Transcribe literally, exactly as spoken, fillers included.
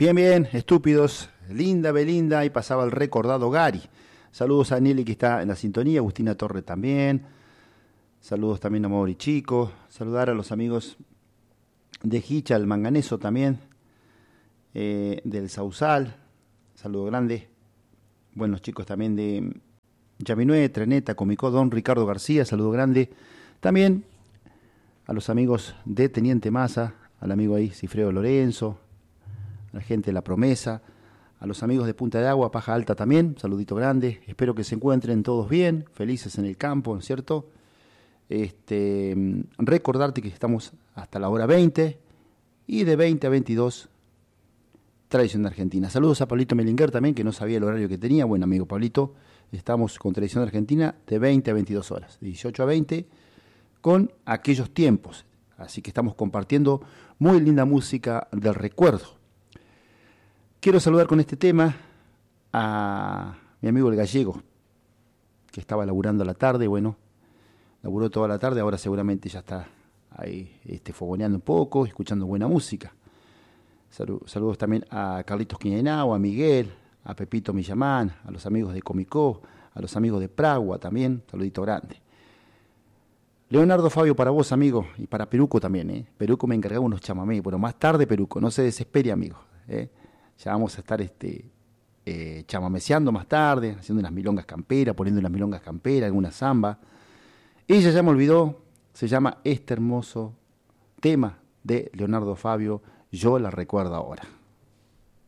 Bien, bien, estúpidos. Linda Belinda y pasaba el recordado Gary. Saludos a Nelly que está en la sintonía, Agustina Torre también. Saludos también a Mauri Chico. Saludar a los amigos de Hicha, el Manganeso también. Eh, del Sausal. Saludo grande. Buenos chicos también de Yaminué, Treneta, Comicó, Don Ricardo García. Saludo grande. También a los amigos de Teniente Massa, al amigo ahí Cifredo Lorenzo, a la gente de La Promesa, a los amigos de Punta de Agua, Paja Alta también, saludito grande. Espero que se encuentren todos bien, felices en el campo, ¿no es cierto? Este, recordarte que estamos hasta la hora veinte y de veinte a veintidós, Tradición de Argentina. Saludos a Pablito Melinger también, que no sabía el horario que tenía. Bueno, amigo Pablito, estamos con Tradición de Argentina de veinte a veintidós horas, de dieciocho a veinte, con aquellos tiempos. Así que estamos compartiendo muy linda música del recuerdo. Quiero saludar con este tema a mi amigo el Gallego, que estaba laburando a la tarde. Bueno, laburó toda la tarde, ahora seguramente ya está ahí este, fogoneando un poco, escuchando buena música. Saludos también a Carlitos Quiñenao, a Miguel, a Pepito Millamán, a los amigos de Comicó, a los amigos de Pragua también, saludito grande. Leonardo Fabio para vos, amigo, y para Peruco también, ¿eh? Peruco me encargaba unos chamamé, bueno, más tarde Peruco, no se desespere, amigo, ¿eh? Ya vamos a estar este, eh, chamameceando más tarde, haciendo unas milongas camperas, poniendo unas milongas camperas, alguna samba. Ella ya me olvidó, se llama este hermoso tema de Leonardo Fabio, Yo la recuerdo ahora.